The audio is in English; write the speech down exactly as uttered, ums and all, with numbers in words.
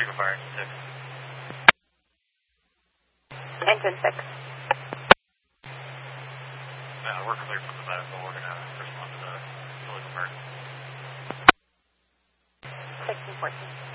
Sigma Fire, six. Engine six. Uh, we're clear from the medical. We're going to respond to the illegal emergency. six and fourteen.